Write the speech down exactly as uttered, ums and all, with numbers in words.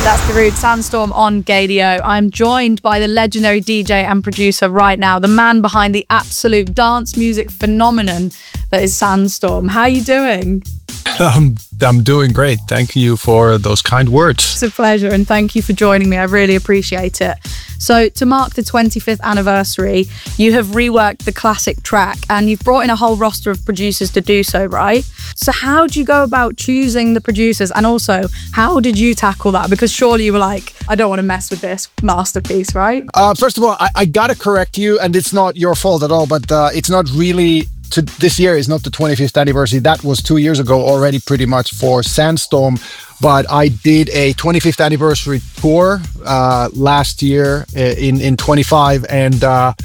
That's Darude Sandstorm on Gaydio. I'm joined by the legendary D J and producer right now, the man behind the absolute dance music phenomenon that is Sandstorm. How are you doing? Um, I'm doing great. Thank you for those kind words. It's a pleasure, and thank you for joining me. I really appreciate it. So, to mark the twenty-fifth anniversary, you have reworked the classic track, and you've brought in a whole roster of producers to do so, right? So how do you go about choosing the producers, and also how did you tackle that? Because surely you were like, I don't want to mess with this masterpiece, right? Uh, first of all, I, I gotta correct you, and it's not your fault at all, but uh, it's not really... To, this year is not the twenty-fifth anniversary. That was two years ago already, pretty much, for Sandstorm. But I did a twenty-fifth anniversary tour uh, last year in in twenty-five, and uh,